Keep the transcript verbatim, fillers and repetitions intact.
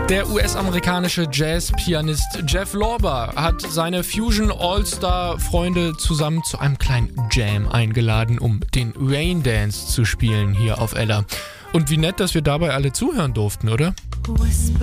Der U S-amerikanische Jazz-Pianist Jeff Lorber hat seine Fusion All-Star-Freunde zusammen zu einem kleinen Jam eingeladen, um den Rain Dance zu spielen hier auf Ella. Und wie nett, dass wir dabei alle zuhören durften, oder? Whisper.